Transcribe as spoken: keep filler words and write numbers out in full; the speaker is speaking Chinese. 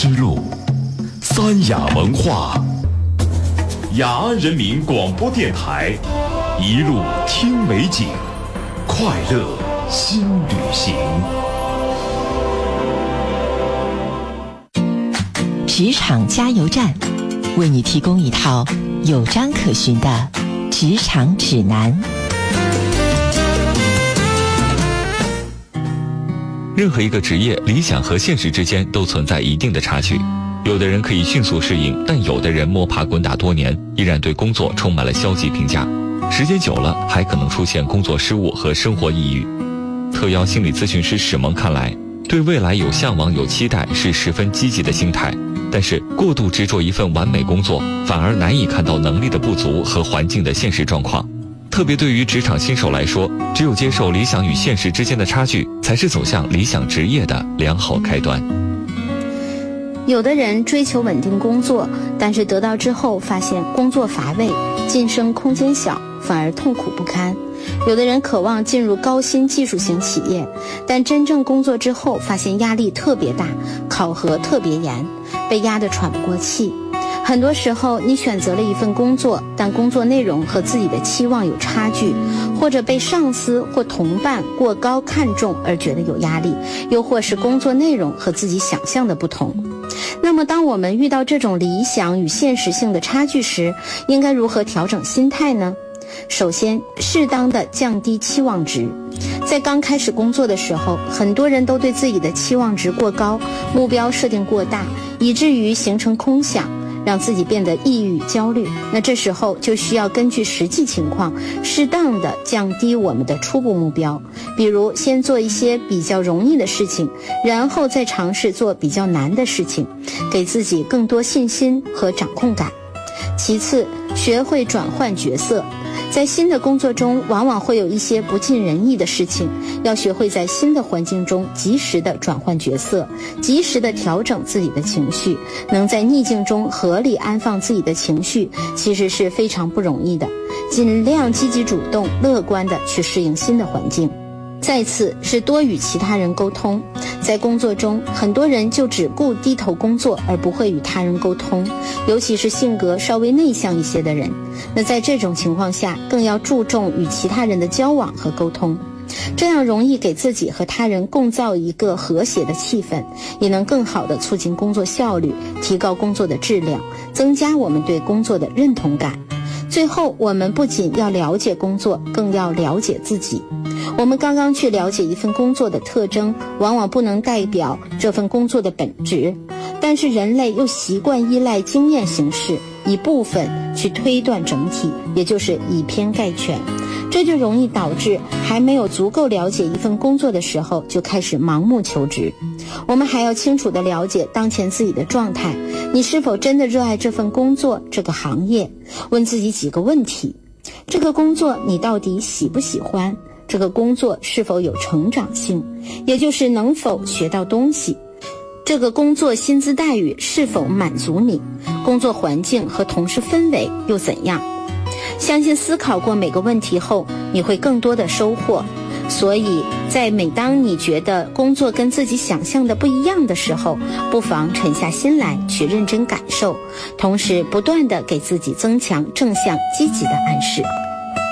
之路，三雅文化，雅安人民广播电台，一路听美景，快乐新旅行。 职场加油站，为你提供一套有章可循的职场指南。 任何一个职业，理想和现实之间都存在一定的差距。有的人可以迅速适应，但有的人摸爬滚打多年，依然对工作充满了消极评价。时间久了，还可能出现工作失误和生活抑郁。特邀心理咨询师史萌看来，对未来有向往有期待是十分积极的心态，但是过度执着一份完美工作，反而难以看到能力的不足和环境的现实状况。特别对于职场新手来说，只有接受理想与现实之间的差距，才是走向理想职业的良好开端。 有的人追求稳定工作，但是得到之后发现工作乏味，晋升空间小，反而痛苦不堪。有的人渴望进入高薪技术型企业，但真正工作之后发现压力特别大，考核特别严，被压得喘不过气。很多时候你选择了一份工作，但工作内容和自己的期望有差距，或者被上司或同伴过高看重而觉得有压力，又或是工作内容和自己想象的不同。那么当我们遇到这种理想与现实性的差距时，应该如何调整心态呢？首先，适当的降低期望值。在刚开始工作的时候，很多人都对自己的期望值过高，目标设定过大，以至于形成空想，让自己变得抑郁焦虑。那这时候就需要根据实际情况，适当的降低我们的初步目标，比如先做一些比较容易的事情，然后再尝试做比较难的事情，给自己更多信心和掌控感。其次，学会转换角色。在新的工作中，往往会有一些不尽人意的事情，要学会在新的环境中及时的转换角色，及时的调整自己的情绪。能在逆境中合理安放自己的情绪，其实是非常不容易的。尽量积极主动、乐观的去适应新的环境。再次是多与其他人沟通。在工作中，很多人就只顾低头工作，而不会与他人沟通，尤其是性格稍微内向一些的人。那在这种情况下，更要注重与其他人的交往和沟通，这样容易给自己和他人共造一个和谐的气氛，也能更好地促进工作效率，提高工作的质量，增加我们对工作的认同感。最后，我们不仅要了解工作，更要了解自己。我们刚刚去了解一份工作的特征，往往不能代表这份工作的本质，但是人类又习惯依赖经验形式，以部分去推断整体，也就是以偏概全。这就容易导致还没有足够了解一份工作的时候，就开始盲目求职。我们还要清楚地了解当前自己的状态，你是否真的热爱这份工作、这个行业？问自己几个问题：这个工作你到底喜不喜欢？这个工作是否有成长性，也就是能否学到东西？这个工作薪资待遇是否满足你？工作环境和同事氛围又怎样？相信思考过每个问题后，你会更多的收获。所以在每当你觉得工作跟自己想象的不一样的时候，不妨沉下心来去认真感受，同时不断地给自己增强正向积极的暗示。